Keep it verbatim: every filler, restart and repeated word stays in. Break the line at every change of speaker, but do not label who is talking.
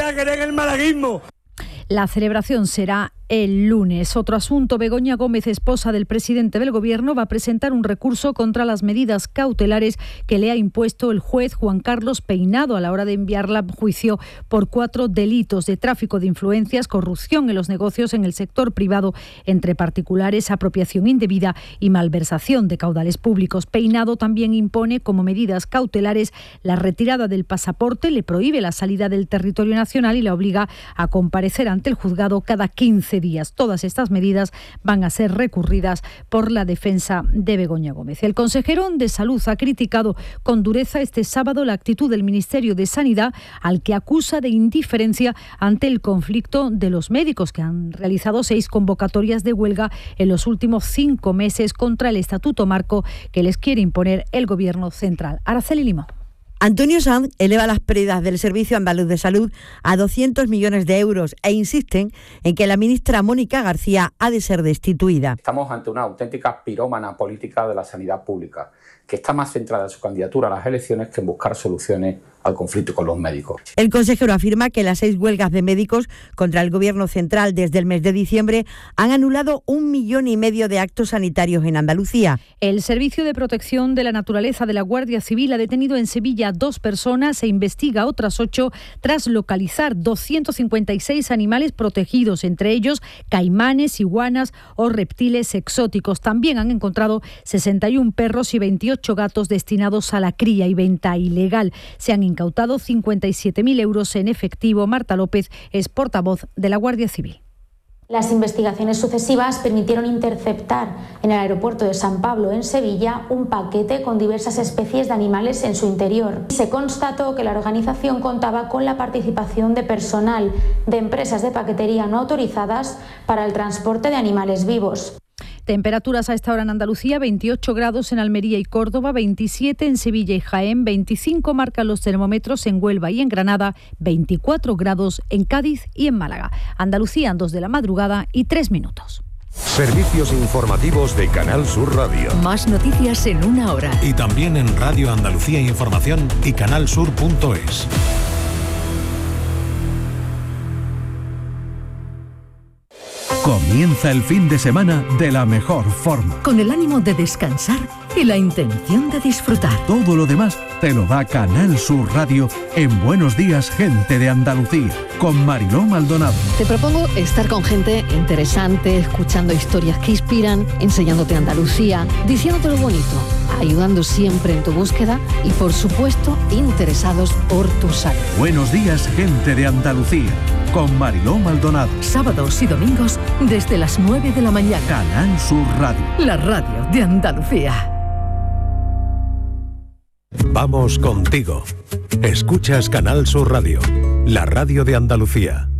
a querer el malaguismo.
La celebración será el lunes. Otro asunto: Begoña Gómez, esposa del presidente del Gobierno, va a presentar un recurso contra las medidas cautelares que le ha impuesto el juez Juan Carlos Peinado a la hora de enviarla a juicio por cuatro delitos de tráfico de influencias, corrupción en los negocios en el sector privado entre particulares, apropiación indebida y malversación de caudales públicos. Peinado también impone como medidas cautelares la retirada del pasaporte, le prohíbe la salida del territorio nacional y la obliga a comparecer ante el juzgado cada quince días. Todas estas medidas van a ser recurridas por la defensa de Begoña Gómez. El consejero de Salud ha criticado con dureza este sábado la actitud del Ministerio de Sanidad, al que acusa de indiferencia ante el conflicto de los médicos, que han realizado seis convocatorias de huelga en los últimos cinco meses contra el estatuto marco que les quiere imponer el Gobierno central. Araceli Limón.
Antonio Sanz eleva las pérdidas del Servicio Andaluz de Salud a doscientos millones de euros e insisten en que la ministra Mónica García ha de ser destituida.
Estamos ante una auténtica pirómana política de la sanidad pública, que está más centrada en su candidatura a las elecciones que en buscar soluciones al conflicto con los médicos.
El consejero afirma que las seis huelgas de médicos contra el Gobierno central desde el mes de diciembre han anulado un millón y medio de actos sanitarios en Andalucía.
El Servicio de Protección de la Naturaleza de la Guardia Civil ha detenido en Sevilla a dos personas e investiga a otras ocho tras localizar doscientos cincuenta y seis animales protegidos, entre ellos caimanes, iguanas o reptiles exóticos. También han encontrado sesenta y uno perros y veintiocho gatos destinados a la cría y venta ilegal. Se han incautado cincuenta y siete mil euros en efectivo. Marta López es portavoz de la Guardia Civil.
Las investigaciones sucesivas permitieron interceptar en el aeropuerto de San Pablo, en Sevilla, un paquete con diversas especies de animales en su interior. Se constató que la organización contaba con la participación de personal de empresas de paquetería no autorizadas para el transporte de animales vivos.
Temperaturas a esta hora en Andalucía: veintiocho grados en Almería y Córdoba, veintisiete en Sevilla y Jaén, veinticinco marcan los termómetros en Huelva y en Granada, veinticuatro grados en Cádiz y en Málaga. Andalucía en dos de la madrugada y tres minutos.
Servicios informativos de Canal Sur Radio.
Más noticias en una hora.
Y también en Radio Andalucía Información y canal sur punto es.
Comienza el fin de semana de la mejor forma.
Con el ánimo de descansar y la intención de disfrutar.
Todo lo demás te lo da Canal Sur Radio en Buenos Días, Gente de Andalucía, con Mariló Maldonado.
Te propongo estar con gente interesante, escuchando historias que inspiran, enseñándote Andalucía, diciéndote lo bonito, ayudando siempre en tu búsqueda y, por supuesto, interesados por tu salud.
Buenos Días, Gente de Andalucía, con Mariló Maldonado.
Sábados y domingos desde las nueve de la mañana.
Canal Sur Radio.
La radio de Andalucía.
Vamos contigo. Escuchas Canal Sur Radio, la radio de Andalucía.